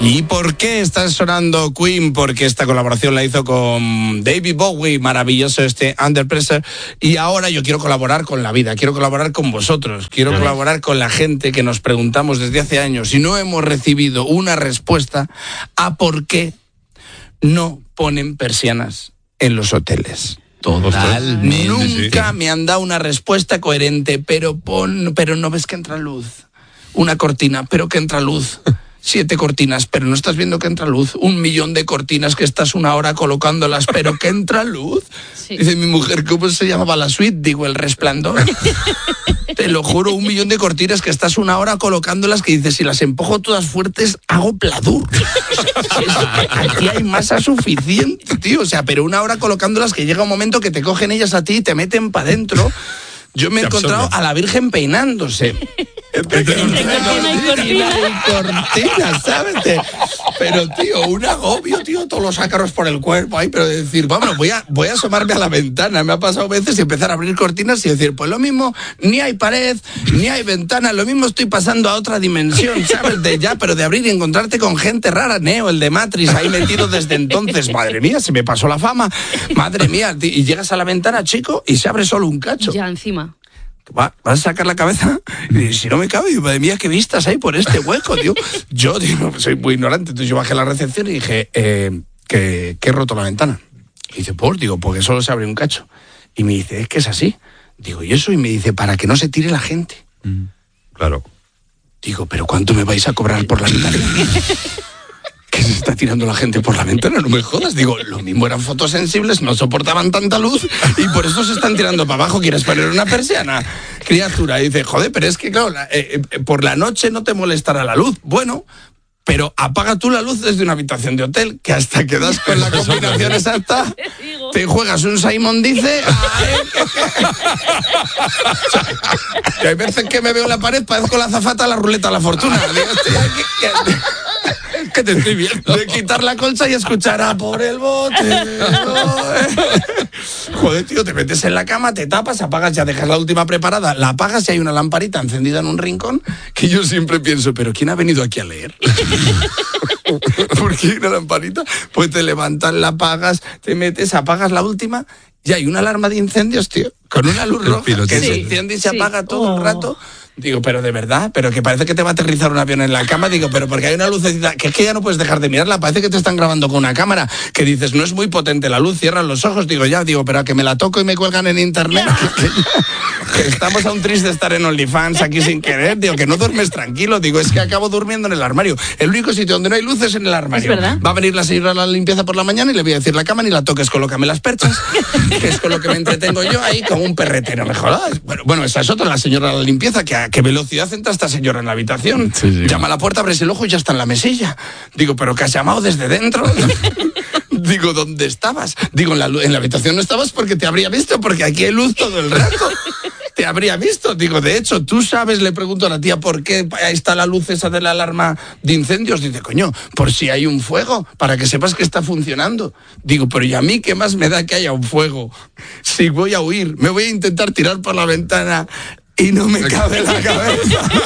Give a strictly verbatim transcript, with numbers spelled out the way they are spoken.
¿Y por qué está sonando Queen? Porque esta colaboración la hizo con David Bowie, maravilloso este Under Pressure, y ahora yo quiero colaborar con la vida, quiero colaborar con vosotros, quiero A colaborar ver. con la gente que nos preguntamos desde hace años y no hemos recibido una respuesta a por qué no ponen persianas en los hoteles. Totalmente. Nunca Sí. me han dado una respuesta coherente, pero pon, pero no ves que entra luz. Una cortina, pero que entra luz. Siete cortinas, pero no estás viendo que entra luz. Un millón de cortinas que estás una hora colocándolas, pero que entra luz. Sí. Dice mi mujer, ¿cómo se llamaba la suite? Digo, El Resplandor. Te lo juro, un millón de cortinas que estás una hora colocándolas que dices, si las empujo todas fuertes, hago pladur. O sea, aquí hay masa suficiente, tío. O sea, pero una hora colocándolas que llega un momento que te cogen ellas a ti y te meten para adentro. Yo me he Te encontrado absorben. a la Virgen peinándose. Entre cortina y cortina. y cortina, ¿sabes? Te- Pero, tío, un agobio, tío, todos los ácaros por el cuerpo ahí, pero de decir, vamos, voy a, voy a asomarme a la ventana. Me ha pasado veces y empezar a abrir cortinas y decir, pues lo mismo, ni hay pared, ni hay ventana, lo mismo estoy pasando a otra dimensión, ¿sabes? De ya, pero de abrir y encontrarte con gente rara, Neo, el de Matrix, ahí metido desde entonces. Madre mía, se me pasó la fama. Madre mía, tío, y llegas a la ventana, chico, y se abre solo un cacho. Ya encima. Va, vas a sacar la cabeza y dices, si no me cabe, y, madre mía, qué vistas hay por este hueco, tío. Yo, tío, soy muy ignorante, entonces yo bajé a la recepción y dije, eh, que, que he roto la ventana. Y dice, por, digo, porque solo se abre un cacho. Y me dice, es que es así. Digo, ¿y eso? Y me dice, para que no se tire la gente. Claro. Digo, ¿pero cuánto me vais a cobrar por la ventana? Que se está tirando la gente por la ventana, no me jodas. Digo, lo mismo eran fotosensibles, no soportaban tanta luz y por eso se están tirando para abajo. ¿Quieres poner una persiana? Criatura, y dice, joder, pero es que claro, la- eh, eh, por la noche no te molestará la luz. Bueno, pero apaga tú la luz desde una habitación de hotel, que hasta que das con la combinación exacta, digo. te juegas un Simon dice. Ay, que- que hay veces que me veo en la pared, parezco la azafata a la ruleta de la fortuna. Digo, estoy aquí, que- Que te estoy viendo. de quitar la colcha y escuchar a por el bote. Joder, tío, te metes en la cama, te tapas, apagas, ya dejas la última preparada, la apagas y hay una lamparita encendida en un rincón que yo siempre pienso, ¿pero quién ha venido aquí a leer? ¿Por qué hay una lamparita? Pues te levantas, la apagas, te metes, apagas la última y hay una alarma de incendios, tío, con una luz El roja piloto. que se Sí, enciende y se sí. apaga todo Oh. el rato. Digo, pero de verdad, pero que parece que te va a aterrizar un avión en la cama. Digo, pero porque hay una lucecita, que es que ya no puedes dejar de mirarla, parece que te están grabando con una cámara, que dices, no es muy potente la luz, cierran los ojos, digo, ya, digo, pero a que me la toco y me cuelgan en internet, que, que- que estamos a un triste de estar en OnlyFans aquí sin querer, digo, que no duermes tranquilo, digo, es que acabo durmiendo en el armario. El único sitio donde no hay luz es en el armario. Es verdad. Va a venir la señora a la limpieza por la mañana y le voy a decir, la cama ni la toques, colócame las perchas, que es con lo que me entretengo yo ahí como un perretero, me jodas. Bueno, bueno, esa es otra, la señora a la limpieza, que a qué velocidad entra esta señora en la habitación. Sí, sí. Llama a la puerta, abres el ojo y ya está en la mesilla. Digo, ¿pero que has llamado desde dentro? Digo, ¿dónde estabas? Digo, en la, lu- en la habitación no estabas porque te habría visto, porque aquí hay luz todo el rato. Te habría visto. Digo, de hecho, tú sabes, le pregunto a la tía, ¿por qué ahí está la luz esa de la alarma de incendios? Dice, coño, por si hay un fuego, para que sepas que está funcionando. Digo, pero ¿y a mí qué más me da que haya un fuego? Si voy a huir, me voy a intentar tirar por la ventana y no me cabe la cabeza.